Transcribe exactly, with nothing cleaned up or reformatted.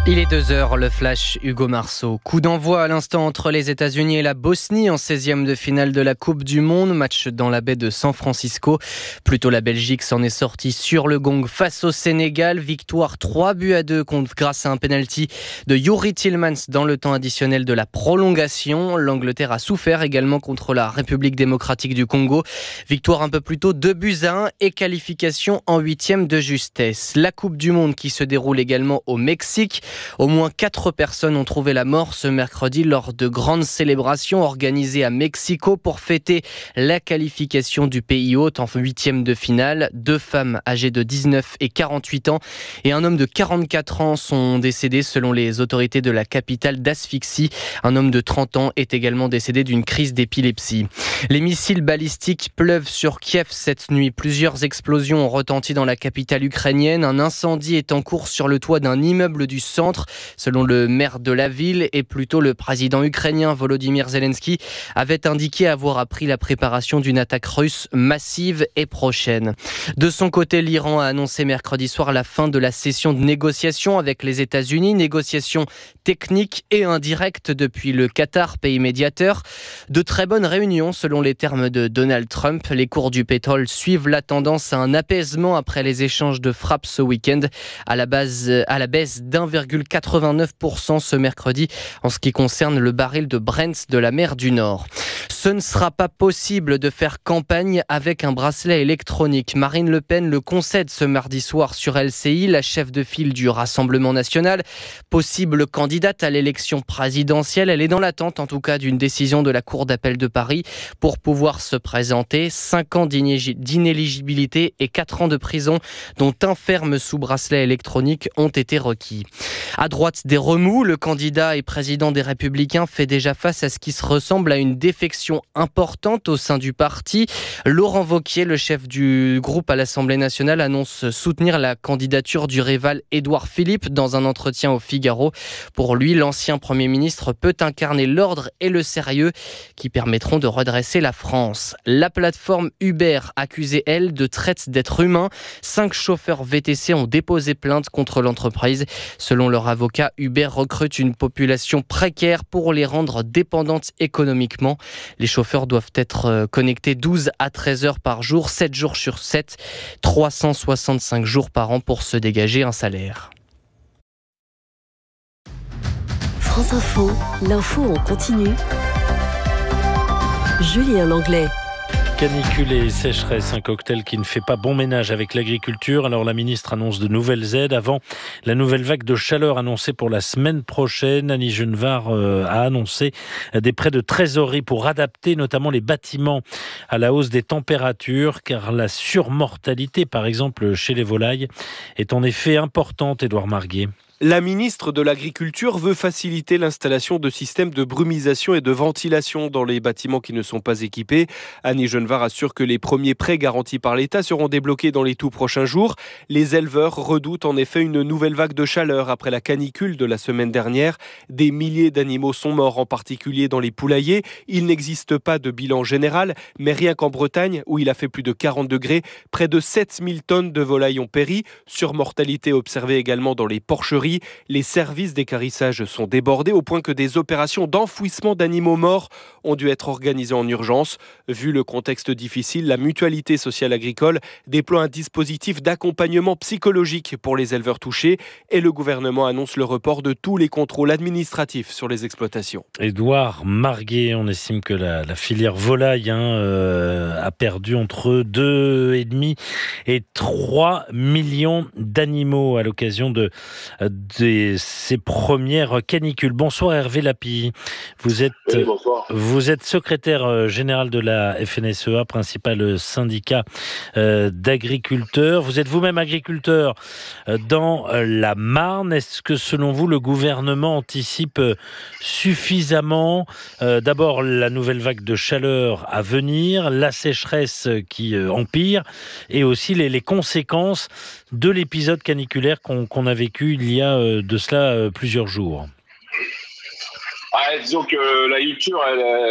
Il est deux heures, le flash Hugo Marceau. Coup d'envoi à l'instant entre les États-Unis et la Bosnie en seizième de finale de la Coupe du Monde. Match dans la baie de San Francisco. Plutôt la Belgique s'en est sortie sur le gong face au Sénégal. Victoire trois buts à deux contre, grâce à un penalty de Youri Tillmans dans le temps additionnel de la prolongation. L'Angleterre a souffert également contre la République démocratique du Congo. Victoire un peu plus tôt, deux buts à un et qualification en huitième de justesse. La Coupe du Monde qui se déroule également au Mexique. Au moins quatre personnes ont trouvé la mort ce mercredi lors de grandes célébrations organisées à Mexico pour fêter la qualification du pays hôte en huitième de finale. Deux femmes âgées de dix-neuf et quarante-huit ans et un homme de quarante-quatre ans sont décédés selon les autorités de la capitale d'asphyxie. Un homme de trente ans est également décédé d'une crise d'épilepsie. Les missiles balistiques pleuvent sur Kiev cette nuit. Plusieurs explosions ont retenti dans la capitale ukrainienne. Un incendie est en cours sur le toit d'un immeuble du centre. Selon le maire de la ville, et plutôt le président ukrainien Volodymyr Zelensky avait indiqué avoir appris la préparation d'une attaque russe massive et prochaine. De son côté, l'Iran a annoncé mercredi soir la fin de la session de négociation avec les États-Unis, négociations techniques et indirectes depuis le Qatar, pays médiateur. De très bonnes réunions selon les termes de Donald Trump. Les cours du pétrole suivent la tendance à un apaisement après les échanges de frappes ce week-end à la base, à la baisse d'un virgule quatre-vingt-neuf pour cent ce mercredi en ce qui concerne le baril de Brent de la mer du Nord. Ce ne sera pas possible de faire campagne avec un bracelet électronique. Marine Le Pen le concède ce mardi soir sur L C I, la chef de file du Rassemblement national. Possible candidate à l'élection présidentielle, elle est dans l'attente en tout cas d'une décision de la Cour d'appel de Paris pour pouvoir se présenter. Cinq ans d'inéligibilité et quatre ans de prison, dont un ferme sous bracelet électronique, ont été requis. À droite des remous, le candidat et président des Républicains fait déjà face à ce qui se ressemble à une défection importante au sein du parti. Laurent Wauquiez, le chef du groupe à l'Assemblée nationale, annonce soutenir la candidature du rival Édouard Philippe dans un entretien au Figaro. Pour lui, l'ancien Premier ministre peut incarner l'ordre et le sérieux qui permettront de redresser la France. La plateforme Uber, accusée, elle, de traite d'êtres humains. Cinq chauffeurs V T C ont déposé plainte contre l'entreprise. Selon leur avocat, Uber recrute une population précaire pour les rendre dépendantes économiquement. Les chauffeurs doivent être connectés douze à treize heures par jour, sept jours sur sept, trois cent soixante-cinq jours par an pour se dégager un salaire. France Info, l'info en continu. Julien Langlais. Canicule et sécheresse, un cocktail qui ne fait pas bon ménage avec l'agriculture. Alors la ministre annonce de nouvelles aides avant la nouvelle vague de chaleur annoncée pour la semaine prochaine. Annie Genevard a annoncé des prêts de trésorerie pour adapter notamment les bâtiments à la hausse des températures, car la surmortalité, par exemple chez les volailles, est en effet importante, Édouard Marguet. La ministre de l'Agriculture veut faciliter l'installation de systèmes de brumisation et de ventilation dans les bâtiments qui ne sont pas équipés. Annie Genevard assure que les premiers prêts garantis par l'État seront débloqués dans les tout prochains jours. Les éleveurs redoutent en effet une nouvelle vague de chaleur après la canicule de la semaine dernière. Des milliers d'animaux sont morts, en particulier dans les poulaillers. Il n'existe pas de bilan général, mais rien qu'en Bretagne, où il a fait plus de quarante degrés, près de sept mille tonnes de volailles ont péri. Surmortalité observée également dans les porcheries. Les services d'équarrissage sont débordés au point que des opérations d'enfouissement d'animaux morts ont dû être organisées en urgence. Vu le contexte difficile, la Mutualité sociale agricole déploie un dispositif d'accompagnement psychologique pour les éleveurs touchés et le gouvernement annonce le report de tous les contrôles administratifs sur les exploitations. Édouard Marguet, on estime que la, la filière volaille hein, euh, a perdu entre deux virgule cinq et trois millions d'animaux à l'occasion de de ces premières canicules. Bonsoir Hervé Lapie. Vous êtes, oui, bonsoir. Vous êtes secrétaire général de la F N S E A, principal syndicat euh, d'agriculteurs. Vous êtes vous-même agriculteur dans la Marne. Est-ce que selon vous, le gouvernement anticipe suffisamment euh, d'abord la nouvelle vague de chaleur à venir, la sécheresse qui euh, empire et aussi les, les conséquences de l'épisode caniculaire qu'on, qu'on a vécu il y a euh, de cela euh, plusieurs jours? Ah, disons que l'agriculture, elle,